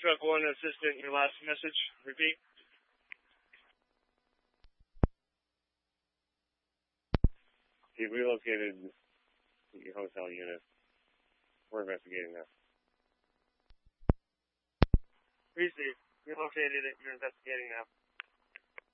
Truck 1 assistant, your last message. Repeat. He relocated the hotel unit. We're investigating that. Receive. Relocated it. You're investigating now.